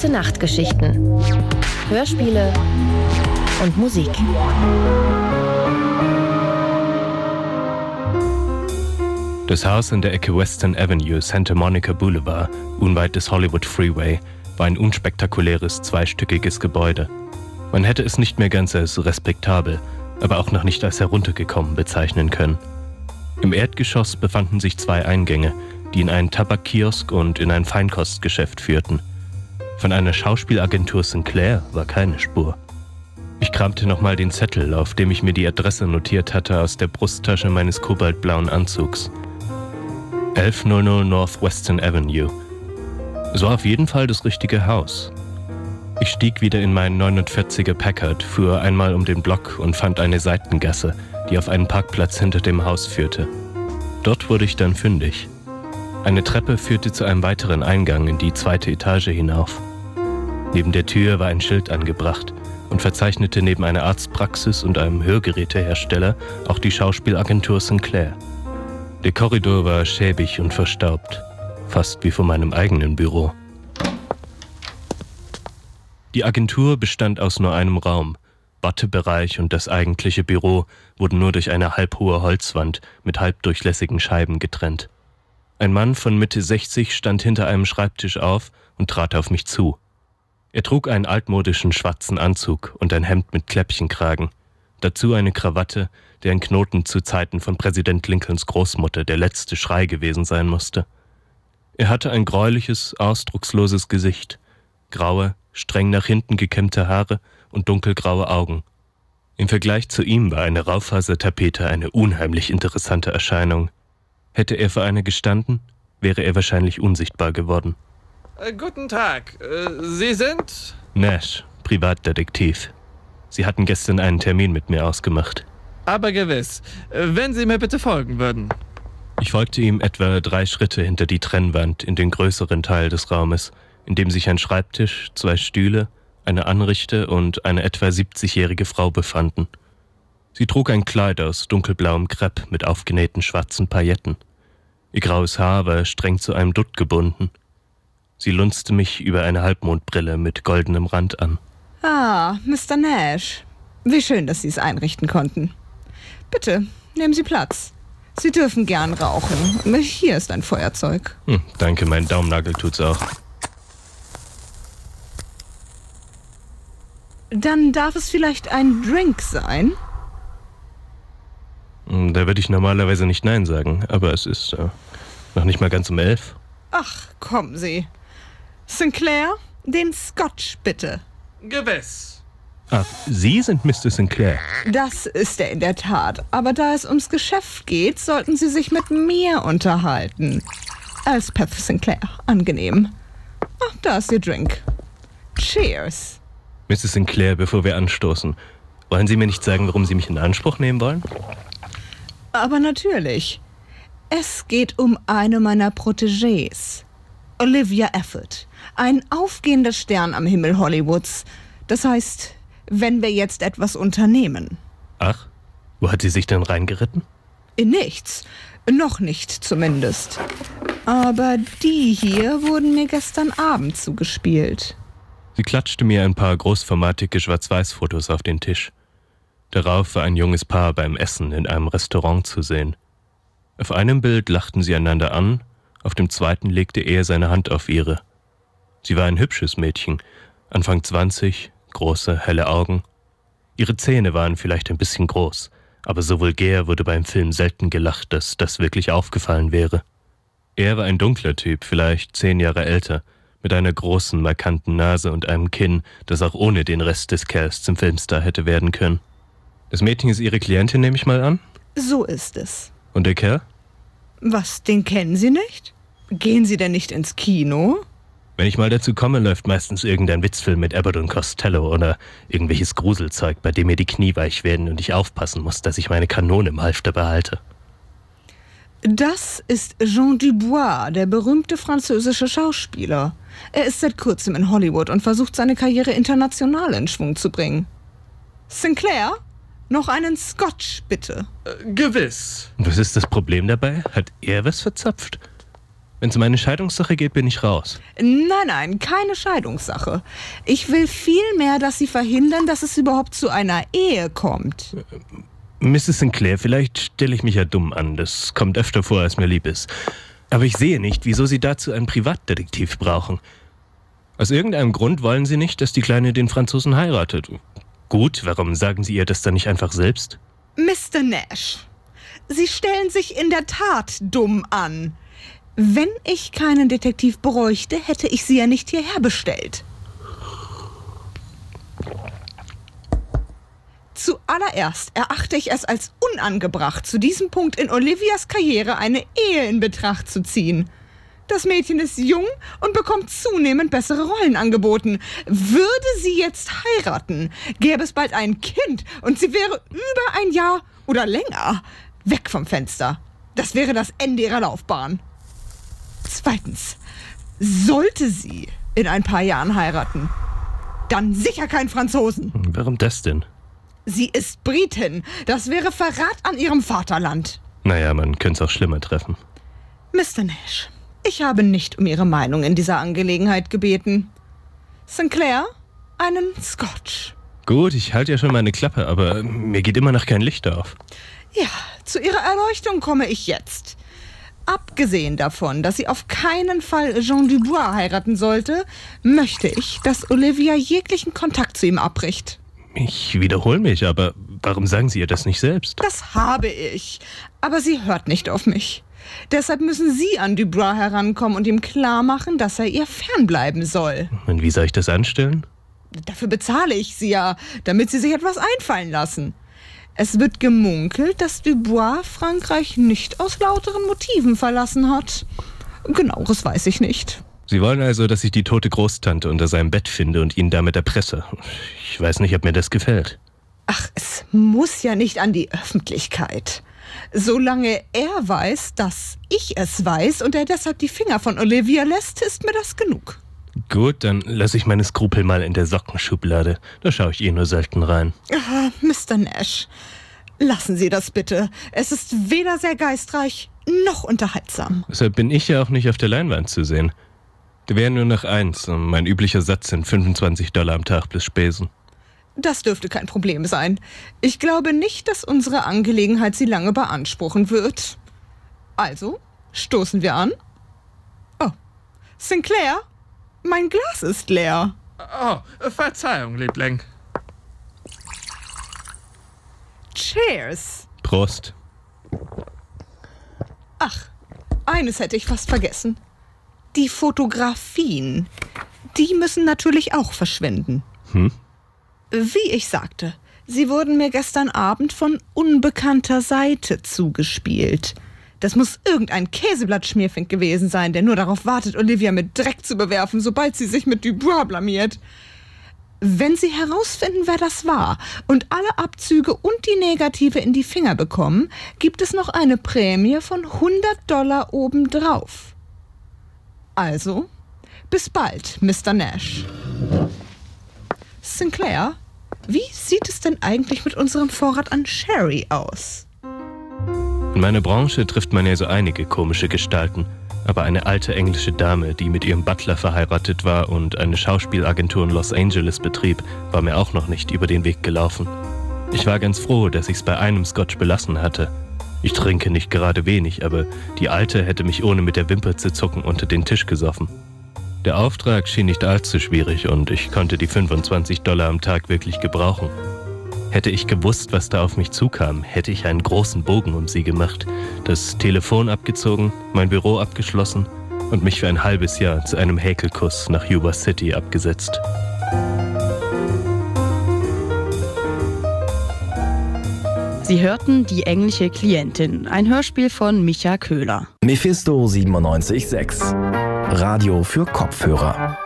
Gute Nachtgeschichten, Hörspiele und Musik. Das Haus an der Ecke Western Avenue, Santa Monica Boulevard, unweit des Hollywood Freeway, war ein unspektakuläres, zweistöckiges Gebäude. Man hätte es nicht mehr ganz als respektabel, aber auch noch nicht als heruntergekommen bezeichnen können. Im Erdgeschoss befanden sich 2 Eingänge, die in einen Tabakkiosk und in ein Feinkostgeschäft führten. Von einer Schauspielagentur Sinclair war keine Spur. Ich kramte nochmal den Zettel, auf dem ich mir die Adresse notiert hatte, aus der Brusttasche meines kobaltblauen Anzugs. 1100 North Western Avenue. So auf jeden Fall das richtige Haus. Ich stieg wieder in meinen 49er Packard, fuhr einmal um den Block und fand eine Seitengasse, die auf einen Parkplatz hinter dem Haus führte. Dort wurde ich dann fündig. Eine Treppe führte zu einem weiteren Eingang in die 2. Etage hinauf. Neben der Tür war ein Schild angebracht und verzeichnete neben einer Arztpraxis und einem Hörgerätehersteller auch die Schauspielagentur Sinclair. Der Korridor war schäbig und verstaubt, fast wie vor meinem eigenen Büro. Die Agentur bestand aus nur einem Raum. Wartebereich und das eigentliche Büro wurden nur durch eine halbhohe Holzwand mit halbdurchlässigen Scheiben getrennt. Ein Mann von Mitte 60 stand hinter einem Schreibtisch auf und trat auf mich zu. Er trug einen altmodischen schwarzen Anzug und ein Hemd mit Kläppchenkragen. Dazu eine Krawatte, deren Knoten zu Zeiten von Präsident Lincolns Großmutter der letzte Schrei gewesen sein musste. Er hatte ein gräuliches, ausdrucksloses Gesicht, graue, streng nach hinten gekämmte Haare und dunkelgraue Augen. Im Vergleich zu ihm war eine Raufasertapete eine unheimlich interessante Erscheinung. Hätte er für eine gestanden, wäre er wahrscheinlich unsichtbar geworden. Guten Tag. Sie sind? Nash, Privatdetektiv. Sie hatten gestern einen Termin mit mir ausgemacht. Aber gewiss. Wenn Sie mir bitte folgen würden. Ich folgte ihm etwa 3 Schritte hinter die Trennwand in den größeren Teil des Raumes, in dem sich ein Schreibtisch, 2 Stühle, eine Anrichte und eine etwa 70-jährige Frau befanden. Sie trug ein Kleid aus dunkelblauem Krepp mit aufgenähten schwarzen Pailletten. Ihr graues Haar war streng zu einem Dutt gebunden. Sie lunzte mich über eine Halbmondbrille mit goldenem Rand an. Ah, Mr. Nash. Wie schön, dass Sie es einrichten konnten. Bitte, nehmen Sie Platz. Sie dürfen gern rauchen. Hier ist ein Feuerzeug. Danke, mein Daumennagel tut's auch. Dann darf es vielleicht ein Drink sein? Da würde ich normalerweise nicht Nein sagen, aber es ist noch nicht mal ganz um 11. Ach, kommen Sie. Sinclair, den Scotch, bitte. Gewiss. Ach, Sie sind Mr. Sinclair. Das ist er in der Tat. Aber da es ums Geschäft geht, sollten Sie sich mit mir unterhalten. Elspeth Sinclair, angenehm. Ach, da ist Ihr Drink. Cheers. Mrs. Sinclair, bevor wir anstoßen, wollen Sie mir nicht sagen, warum Sie mich in Anspruch nehmen wollen? Aber natürlich. Es geht um eine meiner Protégés. Olivia Efford. Ein aufgehender Stern am Himmel Hollywoods. Das heißt, wenn wir jetzt etwas unternehmen. Ach, wo hat sie sich denn reingeritten? In nichts. Noch nicht zumindest. Aber die hier wurden mir gestern Abend zugespielt. Sie klatschte mir ein paar großformatige Schwarz-Weiß-Fotos auf den Tisch. Darauf war ein junges Paar beim Essen in einem Restaurant zu sehen. Auf einem Bild lachten sie einander an, auf dem zweiten legte er seine Hand auf ihre. Sie war ein hübsches Mädchen, Anfang 20, große, helle Augen. Ihre Zähne waren vielleicht ein bisschen groß, aber so vulgär wurde beim Film selten gelacht, dass das wirklich aufgefallen wäre. Er war ein dunkler Typ, vielleicht 10 Jahre älter, mit einer großen, markanten Nase und einem Kinn, das auch ohne den Rest des Kerls zum Filmstar hätte werden können. Das Mädchen ist Ihre Klientin, nehme ich mal an? So ist es. Und der Kerl? Was, den kennen Sie nicht? Gehen Sie denn nicht ins Kino? Wenn ich mal dazu komme, läuft meistens irgendein Witzfilm mit Abbott und Costello oder irgendwelches Gruselzeug, bei dem mir die Knie weich werden und ich aufpassen muss, dass ich meine Kanone im Halfter behalte. Das ist Jean Dubois, der berühmte französische Schauspieler. Er ist seit kurzem in Hollywood und versucht, seine Karriere international in Schwung zu bringen. Sinclair, noch einen Scotch, bitte. Gewiss. Und was ist das Problem dabei? Hat er was verzapft? Wenn es um eine Scheidungssache geht, bin ich raus. Nein, keine Scheidungssache. Ich will vielmehr, dass Sie verhindern, dass es überhaupt zu einer Ehe kommt. Mrs. Sinclair, vielleicht stelle ich mich ja dumm an. Das kommt öfter vor, als mir lieb ist. Aber ich sehe nicht, wieso Sie dazu einen Privatdetektiv brauchen. Aus irgendeinem Grund wollen Sie nicht, dass die Kleine den Franzosen heiratet. Gut, warum sagen Sie ihr das dann nicht einfach selbst? Mr. Nash, Sie stellen sich in der Tat dumm an. Wenn ich keinen Detektiv bräuchte, hätte ich Sie ja nicht hierher bestellt. Zuallererst erachte ich es als unangebracht, zu diesem Punkt in Olivias Karriere eine Ehe in Betracht zu ziehen. Das Mädchen ist jung und bekommt zunehmend bessere Rollen angeboten. Würde sie jetzt heiraten, gäbe es bald ein Kind und sie wäre über ein Jahr oder länger weg vom Fenster. Das wäre das Ende ihrer Laufbahn. Zweitens, sollte sie in ein paar Jahren heiraten, dann sicher keinen Franzosen. Warum das denn? Sie ist Britin. Das wäre Verrat an ihrem Vaterland. Naja, man könnte es auch schlimmer treffen. Mr. Nash, ich habe nicht um Ihre Meinung in dieser Angelegenheit gebeten. Sinclair, einen Scotch. Gut, ich halte ja schon meine Klappe, aber mir geht immer noch kein Licht auf. Ja, zu Ihrer Erleuchtung komme ich jetzt. Abgesehen davon, dass sie auf keinen Fall Jean Dubois heiraten sollte, möchte ich, dass Olivia jeglichen Kontakt zu ihm abbricht. Ich wiederhole mich, aber warum sagen Sie ihr das nicht selbst? Das habe ich, aber sie hört nicht auf mich. Deshalb müssen Sie an Dubois herankommen und ihm klarmachen, dass er ihr fernbleiben soll. Und wie soll ich das anstellen? Dafür bezahle ich Sie ja, damit Sie sich etwas einfallen lassen. Es wird gemunkelt, dass Dubois Frankreich nicht aus lauteren Motiven verlassen hat. Genaueres weiß ich nicht. Sie wollen also, dass ich die tote Großtante unter seinem Bett finde und ihn damit erpresse. Ich weiß nicht, ob mir das gefällt. Ach, es muss ja nicht an die Öffentlichkeit. Solange er weiß, dass ich es weiß und er deshalb die Finger von Olivia lässt, ist mir das genug. Gut, dann lasse ich meine Skrupel mal in der Sockenschublade. Da schaue ich nur selten rein. Mr. Nash, lassen Sie das bitte. Es ist weder sehr geistreich noch unterhaltsam. Deshalb bin ich ja auch nicht auf der Leinwand zu sehen. Da wäre nur noch eins. Mein üblicher Satz sind $25 am Tag plus Spesen. Das dürfte kein Problem sein. Ich glaube nicht, dass unsere Angelegenheit Sie lange beanspruchen wird. Also, stoßen wir an? Oh, Sinclair, mein Glas ist leer. Oh, Verzeihung, Liebling. Cheers. Prost. Ach, eines hätte ich fast vergessen. Die Fotografien, die müssen natürlich auch verschwinden. Wie ich sagte, sie wurden mir gestern Abend von unbekannter Seite zugespielt. Das muss irgendein Käseblatt-Schmierfink gewesen sein, der nur darauf wartet, Olivia mit Dreck zu bewerfen, sobald sie sich mit Dubois blamiert. Wenn Sie herausfinden, wer das war und alle Abzüge und die Negative in die Finger bekommen, gibt es noch eine Prämie von $100 obendrauf. Also, bis bald, Mr. Nash. Sinclair, wie sieht es denn eigentlich mit unserem Vorrat an Sherry aus? In meiner Branche trifft man ja so einige komische Gestalten. Aber eine alte englische Dame, die mit ihrem Butler verheiratet war und eine Schauspielagentur in Los Angeles betrieb, war mir auch noch nicht über den Weg gelaufen. Ich war ganz froh, dass ich's bei einem Scotch belassen hatte. Ich trinke nicht gerade wenig, aber die Alte hätte mich ohne mit der Wimper zu zucken unter den Tisch gesoffen. Der Auftrag schien nicht allzu schwierig und ich konnte die $25 am Tag wirklich gebrauchen. Hätte ich gewusst, was da auf mich zukam, hätte ich einen großen Bogen um sie gemacht, das Telefon abgezogen, mein Büro abgeschlossen und mich für ein halbes Jahr zu einem Häkelkuss nach Yuba City abgesetzt. Sie hörten Die englische Klientin, ein Hörspiel von Micha Köhler. Mephisto 97.6 Radio für Kopfhörer.